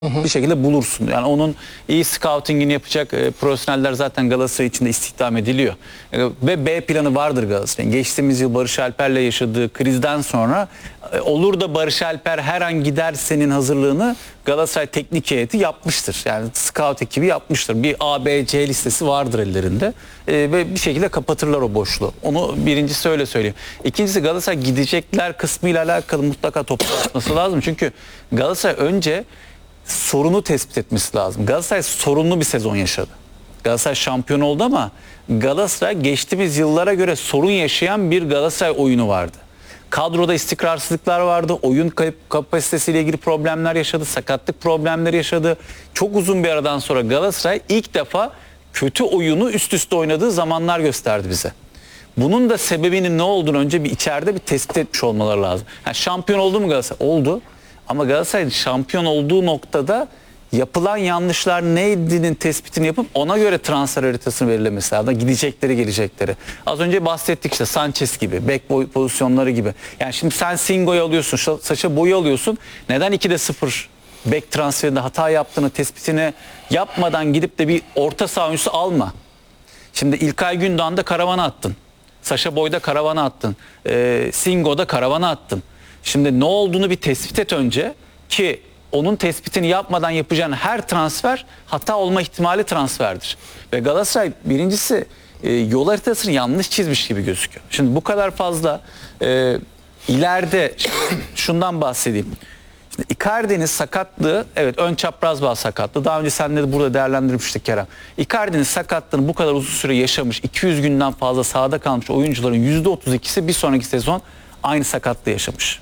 bir şekilde bulursun. Yani onun iyi scoutingini yapacak profesyoneller zaten Galatasaray içinde istihdam ediliyor. Ve B planı vardır Galatasaray'ın. Geçtiğimiz yıl Barış Alper'le yaşadığı krizden sonra olur da Barış Alper her an gidersenin hazırlığını Galatasaray teknik heyeti yapmıştır. Yani scout ekibi yapmıştır. Bir A, B, C listesi vardır ellerinde. Ve bir şekilde kapatırlar o boşluğu. Onu birincisi öyle söyleyeyim. İkincisi Galatasaray gidecekler kısmıyla alakalı mutlaka toplanması lazım. Çünkü Galatasaray önce sorunu tespit etmesi lazım. Galatasaray sorunlu bir sezon yaşadı. Galatasaray şampiyon oldu ama Galatasaray geçtiğimiz yıllara göre sorun yaşayan bir Galatasaray oyunu vardı. Kadroda istikrarsızlıklar vardı. Oyun kapasitesiyle ilgili problemler yaşadı. Sakatlık problemleri yaşadı. Çok uzun bir aradan sonra Galatasaray ilk defa kötü oyunu üst üste oynadığı zamanlar gösterdi bize. Bunun da sebebinin ne olduğunu önce bir içeride bir tespit etmiş olmaları lazım. Yani şampiyon oldu mu Galatasaray? Oldu. Ama Galatasaray'ın şampiyon olduğu noktada yapılan yanlışlar neydi'nin tespitini yapıp ona göre transfer haritasını belirlemesi lazım. Gidecekleri gelecekleri. Az önce bahsettik işte Sanchez gibi, bek pozisyonları gibi. Yani şimdi sen Singo'yu alıyorsun, Sacha Boey'i alıyorsun. Neden 2'de 0 bek transferinde hata yaptığını tespitini yapmadan gidip de bir orta saha oyuncusu alma. Şimdi İlkay Gündoğan'da karavana attın. Sacha Boey'da karavana attın. Singo'da karavana attın. Şimdi ne olduğunu bir tespit et önce ki onun tespitini yapmadan yapacağın her transfer hata olma ihtimali transferdir. Ve Galatasaray birincisi yol haritasını yanlış çizmiş gibi gözüküyor. Şimdi bu kadar fazla ileride şundan bahsedeyim. Şimdi Icardi'nin sakatlığı, evet ön çapraz bağ sakatlığı. Daha önce seninle de burada değerlendirmiştik Kerem. Icardi'nin sakatlığını bu kadar uzun süre yaşamış, 200 günden fazla sahada kalmış oyuncuların %32'si bir sonraki sezon aynı sakatlığı yaşamış.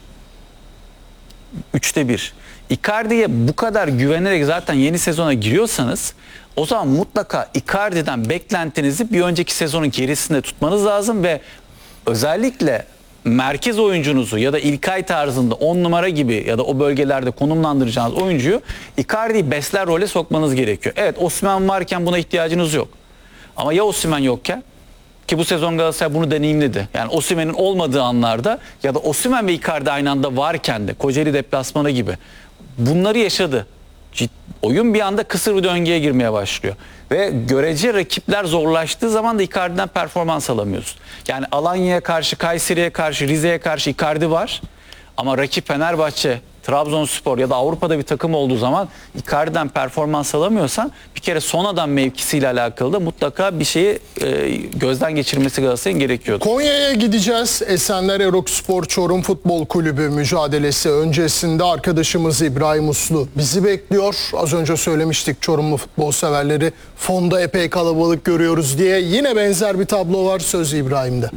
1/3. Icardi'ye bu kadar güvenerek zaten yeni sezona giriyorsanız o zaman mutlaka Icardi'den beklentinizi bir önceki sezonun gerisinde tutmanız lazım ve özellikle merkez oyuncunuzu ya da İlkay tarzında 10 numara gibi ya da o bölgelerde konumlandıracağınız oyuncuyu Icardi'yi besler role sokmanız gerekiyor. Evet, Osimhen varken buna ihtiyacınız yok. Ama ya Osimhen yokken? Ki bu sezon Galatasaray bunu deneyimledi. Yani Osimhen'in olmadığı anlarda ya da Osimhen ve Icardi aynı anda varken de Kocaeli deplasmanı gibi bunları yaşadı. Oyun bir anda kısır bir döngüye girmeye başlıyor. Ve görece rakipler zorlaştığı zaman da Icardi'den performans alamıyorsun. Yani Alanya'ya karşı, Kayseri'ye karşı, Rize'ye karşı Icardi var. Ama rakip Fenerbahçe, Trabzonspor ya da Avrupa'da bir takım olduğu zaman Icardi'den performans alamıyorsan bir kere son adam mevkisiyle alakalı da mutlaka bir şeyi gözden geçirmesi Galatasaray'ın gerekiyordu. Konya'ya gideceğiz. Esenler Erokspor Çorum Futbol Kulübü mücadelesi öncesinde arkadaşımız İbrahim Uslu bizi bekliyor. Az önce söylemiştik Çorumlu futbol severleri fonda epey kalabalık görüyoruz diye. Yine benzer bir tablo var, söz İbrahim'de.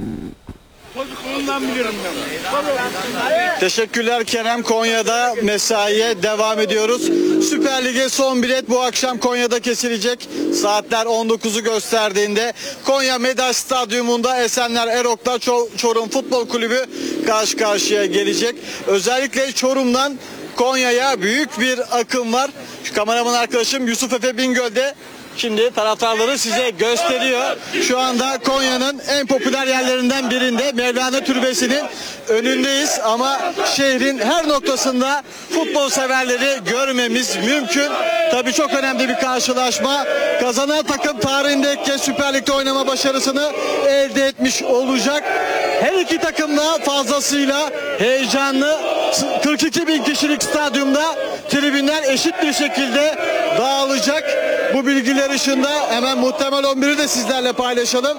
Teşekkürler Kerem. Konya'da mesaiye devam ediyoruz. Süper Lig'e son bilet bu akşam Konya'da kesilecek. Saatler 19'u gösterdiğinde Konya Medaş Stadyumunda Esenler Erok'ta Çorum Futbol Kulübü karşı karşıya gelecek. Özellikle Çorum'dan Konya'ya büyük bir akım var. Şu kameraman arkadaşım Yusuf Efe Bingöl'de. Şimdi taraftarları size gösteriyor. Şu anda Konya'nın en popüler yerlerinden birinde Mevlana Türbesi'nin önündeyiz. Ama şehrin her noktasında futbol severleri görmemiz mümkün. Tabii çok önemli bir karşılaşma. Kazanan takım tarihinde ilk kez Süper Lig'de oynama başarısını elde etmiş olacak. Her iki takım da fazlasıyla heyecanlı. 42 bin kişilik stadyumda tribünler eşit bir şekilde dağılacak. Bu bilgiler ışığında hemen muhtemel 11'i de sizlerle paylaşalım.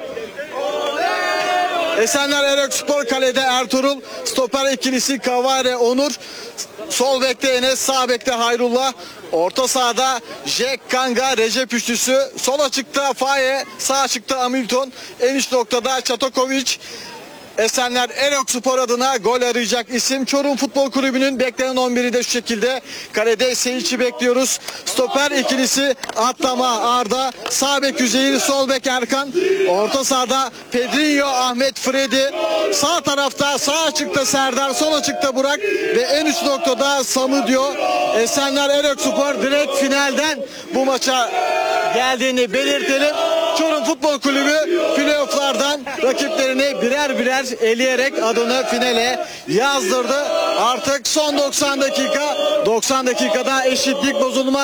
Esenler Erokspor kalede Ertuğrul, stoper ikilisi Kavare Onur, sol bekte Enes, sağ bekte Hayrullah, orta sahada Jack Kanga, Recep üçlüsü, sol açıkta Faye, sağ açıkta Hamilton, en üst noktada Çatakovic. Esenler Erokspor adına gol arayacak isim. Çorum Futbol Kulübü'nün beklenen 11'i de şu şekilde. Kalede Seyitçi bekliyoruz. Stoper ikilisi Atlama Arda. Sağ bek Üzeyir, sol bek Erkan. Orta sahada Pedrinho, Ahmet, Freddy. Sağ tarafta sağ açıkta Serdar, sol açıkta Burak ve en üst noktada Samudio. Esenler Erokspor direkt finalden bu maça geldiğini belirtelim. Çorum Futbol Kulübü playofflardan rakiplerini birer birer eleyerek adını finale yazdırdı. Artık son 90 dakika. 90 dakikada eşitlik bozulmaz.